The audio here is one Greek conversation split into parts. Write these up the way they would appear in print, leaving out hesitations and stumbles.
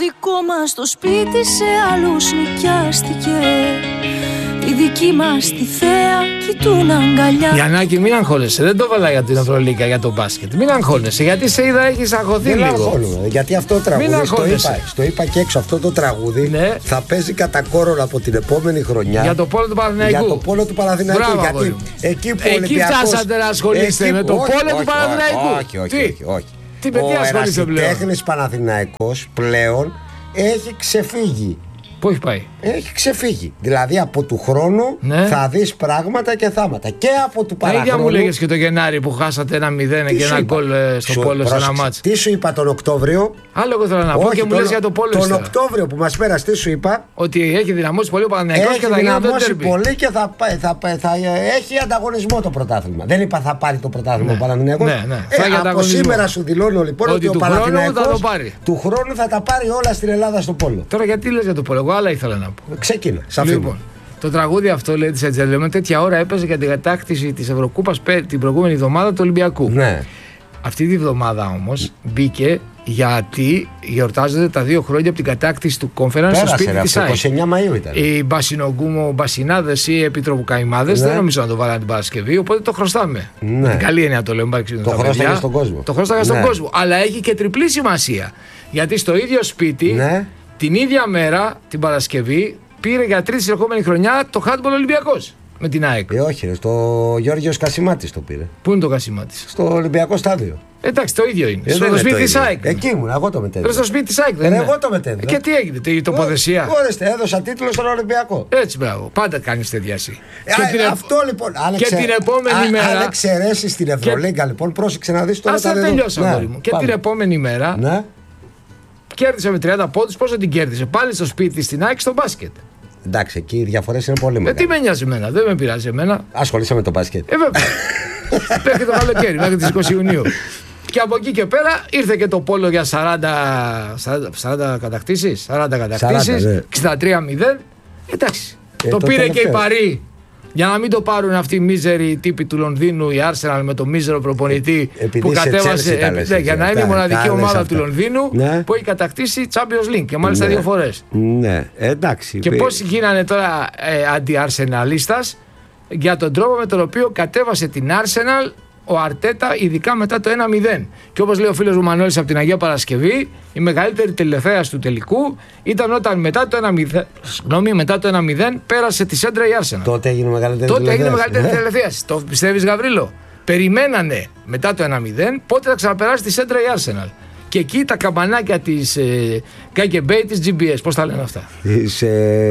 δικό μας το σπίτι σε άλλους νοικιάστηκε. Τη δική μας τη θέα κοιτούν αγκαλιά. Γιαννάκη, μην αγχώνεσαι. Δεν το βάλα για την Ευρωλίγκα, για το μπάσκετ. Μην αγχώνεσαι, γιατί σε είδα έχεις αγχωθεί λίγο. Δεν αγχώνομαι, γιατί αυτό το τραγούδι, στο είπα και έξω, αυτό το τραγούδι θα παίζει κατά κόρον από την επόμενη χρονιά. Για το πόλο του Παναθηναϊκού. Για το πόλο του Παναθηναϊκού. Μπράβο, γιατί εκεί φτάσατε να ασχολείστε με το πόλο του Παναθηναϊκού. Όχι. Τι με τι ασχολείστε πλέον? Ο ερασιτέχνης Παναθηναϊκός πλέον έχει ξεφύγει. Πού έχει πάει? Έχει ξεφύγει. Δηλαδή από του χρόνου θα δεις πράγματα και θάματα. Και από του παραχρόνου. Τα ίδια μου λέγες και το Γενάρη που χάσατε 1-0 και ένα γκολ στο πόλο σε ένα μάτς. Τι σου είπα τον Οκτώβριο? Άλλο εγώ θέλω να πω και μου λες για το πόλο. Τον Οκτώβριο που μας πέρασε, τι σου είπα? Ότι έχει δυναμώσει πολύ ο Παναθηναϊκός και θα γίνει το ντέρμπι. Πολύ και θα έχει ανταγωνισμό το πρωτάθλημα. Δεν είπα θα πάρει το πρωτάθλημα ο Παναθηναϊκός. Από σήμερα σου δηλώνω λοιπόν ότι ο Παναθηναϊκός του χρόνου θα τα πάρει όλα στην Ελλάδα στο πόλο. Τώρα γιατί λες για το πόλο? Άλλα ήθελα να πω. Ξεκίνα. Λοιπόν, το τραγούδι αυτό, λέει τη Ατζέλε, τέτοια ώρα έπαιζε για την κατάκτηση της Ευρωκούπας την προηγούμενη εβδομάδα του Ολυμπιακού. Ναι. Αυτή τη βδομάδα όμως μπήκε γιατί γιορτάζονται τα 2 χρόνια από την κατάκτηση του Conference στο σπίτι της ΑΕΚ. 29 Μαΐου ήταν. Οι Μπασινογκούμο Μπασινάδες ή Επίτροπου Καημάδες δεν νομίζω να το βάλανε την Παρασκευή, οπότε το χρωστάμε. Ναι. Καλή έννοια το λέω. Το χρωστάγα στον κόσμο. Το χρωστάγα στον κόσμο. Αλλά έχει και τριπλή σημασία. Γιατί στο ίδιο σπίτι. Την ίδια μέρα, την Παρασκευή, πήρε για τρίτη συνεχόμενη χρονιά το handball Ολυμπιακός με την ΑΕΚ. Όχι, στο Γιώργος Κασιμάτης το πήρε. Πού είναι το Κασιμάτης? Στο Ολυμπιακό στάδιο. Εντάξει, το ίδιο είναι. Στο σπίτι της ΑΕΚ. Εκεί ήμουν, εγώ το μετέδωσα. Στο σπίτι της ΑΕΚ δεν είναι? Εγώ το μετέδωσα. Και τι έγινε, η τοποθεσία? Ορίστε, έδωσα τίτλο στον Ολυμπιακό. Έτσι, μπράβο. Πάντα κάνεις τέτοια εσύ. Αυτό λοιπόν. Και την επόμενη μέρα. Αν εξαιρέσεις την Ευρωλίγκα, λοιπόν, πρόσεξε να δεις τώρα. Ας τα τελειώσω, αγόρι μου. Και την επόμενη μέρα. Κέρδισε με 30 πόντους. Πόσο την κέρδισε? Πάλι στο σπίτι στην ΑΕΚ στο μπάσκετ. Εντάξει, εκεί οι διαφορές είναι πολύ μεγάλες. Τι με νοιάζει εμένα, δεν με πειράζει εμένα. Ασχολείσαι με το μπάσκετ. Βέβαια. Μέχρι το καλοκαίρι, μέχρι τις 20 Ιουνίου. Και από εκεί και πέρα ήρθε και το πόλο για 40 κατακτήσεις. 63-0. Εντάξει. Το πήρε και η Παρί. Για να μην το πάρουν αυτοί οι μίζεροι τύποι του Λονδίνου, η Arsenal με το μίζερο προπονητή που κατέβασε. Για να είναι η μοναδική ομάδα του Λονδίνου που έχει κατακτήσει Champions League και μάλιστα 2 φορές. Ναι, εντάξει. Και πόσοι γίνανε τώρα αντι-Αρσεναλίστας για τον τρόπο με τον οποίο κατέβασε την Arsenal ο Αρτέτα, ειδικά μετά το 1-0. Και όπως λέει ο φίλος μου Μανώλης από την Αγία Παρασκευή, η μεγαλύτερη τελεθέαση του τελικού ήταν όταν μετά το 1-0 πέρασε τη σέντρα η Arsenal. Τότε έγινε μεγαλύτερη τελεθέαση. Το πιστεύεις, Γαβρίλο? Περιμένανε μετά το 1-0 πότε θα ξαναπεράσει τη σέντρα η Arsenal. Και εκεί τα καμπανάκια της KGB, της GBS, πώς τα λένε αυτά? Της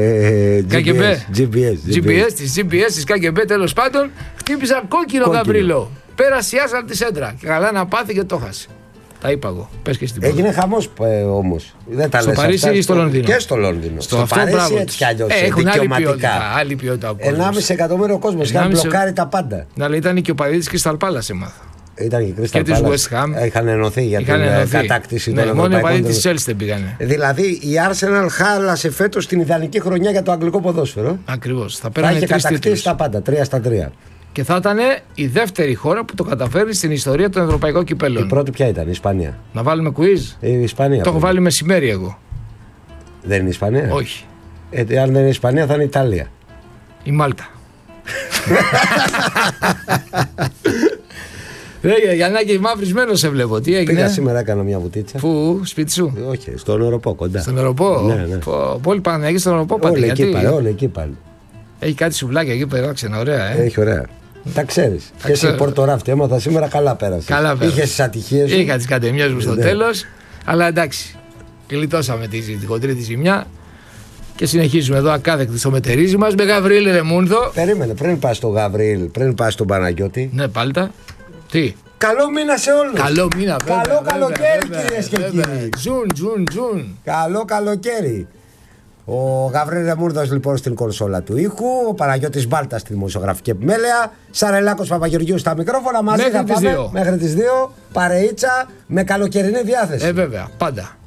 GBS, της KGB, τέλος πάντων, χτύπησαν κόκκινο, Γαβρίλο. Πέρασε η Arsenal τη σέντρα. Και καλά να πάθει και το χάσει. Τα είπα εγώ. Πες και στην πόλη. Έγινε χαμός όμως. Στο Παρίσι ή στο Λονδίνο? Και στο Λονδίνο. Στο Παρίσι έτσι κι αλλιώς. Έχουν άλλη ποιότητα. 1,5 εκατομμύριο κόσμος. Είχαν μπλοκάρει τα πάντα. Να λέει, ήταν και ο παδί της Crystal Palace, έμαθα. Ήταν και Crystal Palace. Είχαν ενωθεί για την κατάκτηση των ευρωπαϊκών. Μόνο οι παδί της Chelsea δεν πήγανε. Δηλαδή η Arsenal χάλασε φέτος την ιδανική χρονιά για το αγγλικό ποδόσφαιρο. Ακριβώς. Θα είχε κατακτήσει τα πάντα. 3-3. Και θα ήταν η δεύτερη χώρα που το καταφέρει στην ιστορία των ευρωπαϊκών κυπέλων. Η πρώτη ποια ήταν? Η Ισπανία. Να βάλουμε quiz? Η Ισπανία. Το έχω βάλει μεσημέρι εγώ. Δεν είναι η Ισπανία? Όχι. Αν δεν είναι η Ισπανία θα είναι η Ιταλία. Η Μάλτα. Γιαννάκη, μαυρισμένο σε βλέπω. Τι έγινε? Πήγα σήμερα, έκανα μια βουτίτσα. Πού, σπίτι σου? Όχι, στον Οροπό κοντά. Στον Οροπό? Ναι. Πολύ πάνε, έχει στον Οροπό πάντα. Όλοι εκεί πάλι. Έχει κάτι σουβλάκια εκεί πέρα, ξένα, ωραία. Έχει ωραία. Τα ξέρεις. Και εσύ πορτοράφτη, έμαθα σήμερα, καλά πέρασε. Είχες τις ατυχίες σου. Είχα τις κατεμιές μου στο τέλος. Αλλά εντάξει. Γλιτώσαμε την χοντρή τη ζημιά. Και συνεχίζουμε εδώ ακάθεκτοι στο μετερίζι μας με Γαβρίλ Ρεμούνδο. Περίμενε, πριν πας στο Γαβρίλ, πριν πας στον Παναγιώτη. Ναι, πάλι. Τι? Καλό μήνα σε όλους. Καλό μήνα, βέβαια. Καλό καλοκαίρι, κυρίες και κύριοι. Τζουν. Καλό καλοκαίρι. Ο Γαβρίλ Ρεμούρδος λοιπόν στην κονσόλα του ήχου, ο Παναγιώτης Μπάλτας στη δημοσιογραφική επιμέλεια, Σαρελάκος Παπαγεωργίου στα μικρόφωνα. Μαζί θα πάμε μέχρι τις 2. Παρεΐτσα με καλοκαιρινή διάθεση. Βέβαια, πάντα.